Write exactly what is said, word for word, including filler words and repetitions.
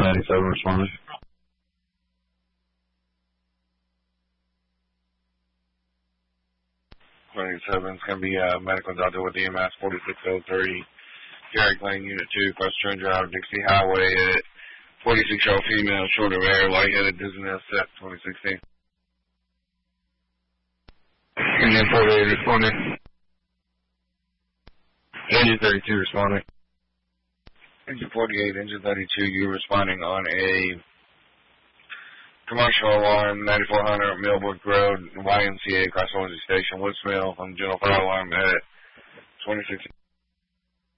ninety-seven responding. twenty-seven is going to be a medical doctor with E M S forty-six oh three, Garrick Lane, Unit two, Quest Train Drive, Dixie Highway at forty-six-year-old female, short of air, lightheaded, dizziness, set twenty sixteen. Union forty-eight responding. Engine thirty-two responding. Engine forty-eight, Engine thirty-two, you responding on a commercial alarm, ninety-four hundred Millbrook Road, Y M C A, across Orange Station, Woodsmill, on general fire alarm at twenty sixteen.